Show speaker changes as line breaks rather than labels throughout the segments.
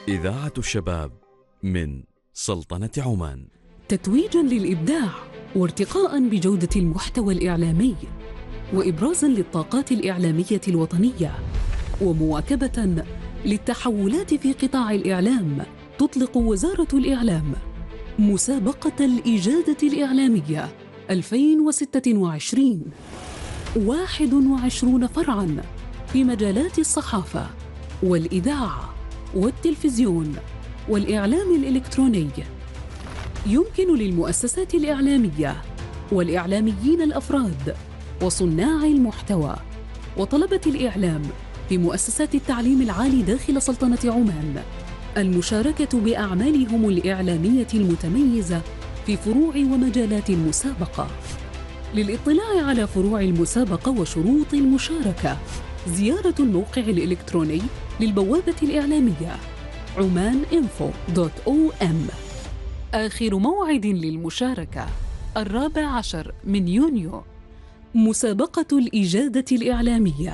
إذاعة الشباب من سلطنة عمان.
تتويجاً للإبداع وارتقاءً بجودة المحتوى الإعلامي وإبرازاً للطاقات الإعلامية الوطنية ومواكبة للتحولات في قطاع الإعلام، تطلق وزارة الإعلام مسابقة الإجادة الإعلامية 2026، 21 فرعاً في مجالات الصحافة والإذاعة والتلفزيون والإعلام الإلكتروني. يمكن للمؤسسات الإعلامية والإعلاميين الأفراد وصناع المحتوى وطلبة الإعلام في مؤسسات التعليم العالي داخل سلطنة عمان المشاركة بأعمالهم الإعلامية المتميزة في فروع ومجالات المسابقة. للإطلاع على فروع المسابقة وشروط المشاركة زيارة الموقع الإلكتروني للبوابة الإعلامية omaninfo.om. آخر موعد للمشاركة 14 من يونيو. مسابقة الإجادة الإعلامية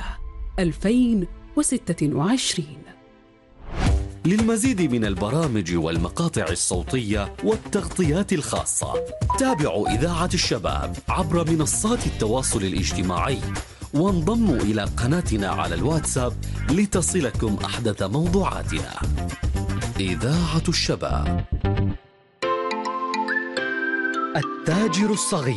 2026.
للمزيد من البرامج والمقاطع الصوتية والتغطيات الخاصة تابعوا إذاعة الشباب عبر منصات التواصل الاجتماعي وانضموا إلى قناتنا على الواتساب لتصلكم أحدث موضوعاتنا. إذاعة الشباب. التاجر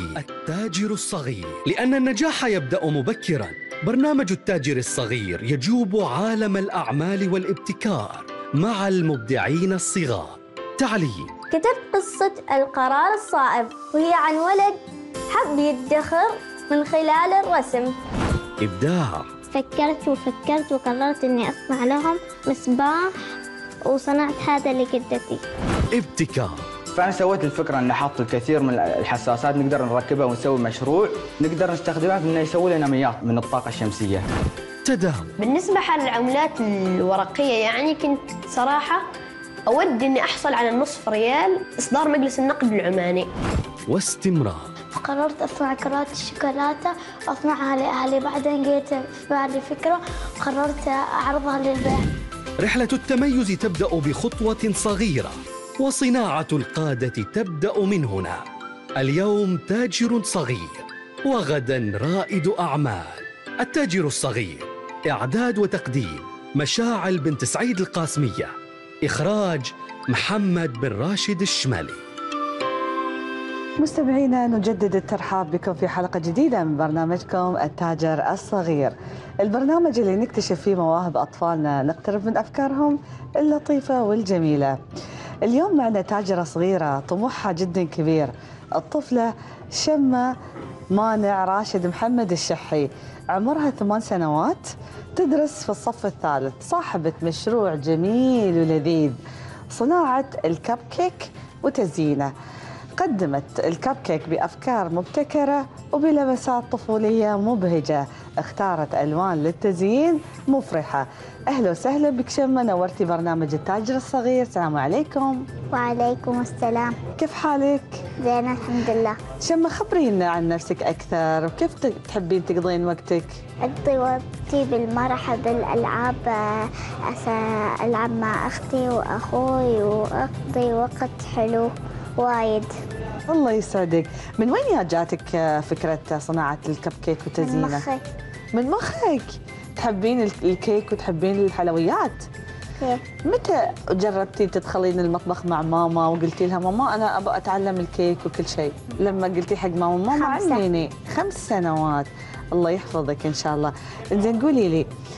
الصغير، لأن النجاح يبدأ مبكراً. برنامج التاجر الصغير يجوب عالم الأعمال والابتكار مع المبدعين الصغار. تعليم.
كتبت قصة القرار الصائب، وهي عن ولد حب يدخر من خلال الرسم.
إبداع.
فكرت وقررت إني أصنع لهم مصباح، وصنعت هذا لجدتي.
ابتكار.
فأنا سويت الفكرة أن نحط الكثير من الحساسات نقدر نركبها ونسوي مشروع نقدر نستخدمها في أنه يسوي لنا مياه من الطاقة الشمسية.
تداول.
بالنسبة حال العملات الورقية يعني كنت صراحة أود أني أحصل على نصف ريال إصدار مجلس النقد العماني.
واستمرار.
قررت أصنع كرات الشوكولاتة وأصنعها لأهلي، بعدين جيت في بالي فكرة وقررت أعرضها للبيع.
رحلة التميز تبدأ بخطوة صغيرة، وصناعة القادة تبدأ من هنا. اليوم تاجر صغير وغدا رائد أعمال. التاجر الصغير، إعداد وتقديم مشاعل بنت سعيد القاسمية، إخراج محمد بن راشد الشمالي.
مستمعينا، نجدد الترحاب بكم في حلقة جديدة من برنامجكم التاجر الصغير، البرنامج اللي نكتشف فيه مواهب أطفالنا، نقترب من أفكارهم اللطيفة والجميلة. اليوم معنا تاجرة صغيرة طموحها جدا كبير، الطفلة شمة مانع راشد محمد الشحي، عمرها 8 سنوات، تدرس في الصف الثالث، صاحبة مشروع جميل ولذيذ، صناعة الكب كيك وتزيينه. قدمت الكب كيك بأفكار مبتكرة وبلمسات طفولية مبهجة، اختارت ألوان للتزيين مفرحة. أهلا وسهلا بك شمة، نورتي برنامج التاجر الصغير. السلام عليكم.
وعليكم السلام.
كيف حالك؟
زين الحمد لله.
شمة، خبرينا عن نفسك أكثر، وكيف تحبين تقضين وقتك؟
أقضي وقتي بالمرح بالألعاب، ألعب مع أختي وأخوي وأقضي وقت حلو وايد.
الله يسعدك. من وين جاتك فكرة صناعة الكب كيك وتزيينه؟
من مخي.
من مخك؟ تحبين الكيك وتحبين الحلويات؟
إيه.
متى جربتي تدخلين المطبخ مع ماما وقلتي لها ماما أنا أبغى أتعلم الكيك وكل شيء؟ لما قلتي حق ماما
5
علميني. 5 سنوات. الله يحفظك إن شاء الله. إنزين قولي لي،